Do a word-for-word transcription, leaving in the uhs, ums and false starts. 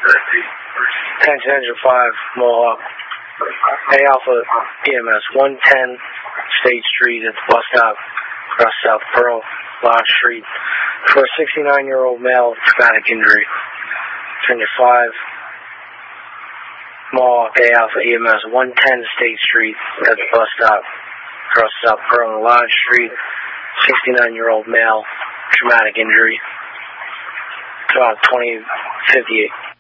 Attention Engine five, Mohawk. A Alpha E M S, one ten State Street at the bus stop across South Pearl, Lodge Street, for a sixty-nine-year-old male with traumatic injury. Attention five, Mohawk. A Alpha E M S, one ten State Street at the bus stop across South Pearl and Lodge Street, sixty-nine-year-old male, traumatic injury. About twenty fifty-eight.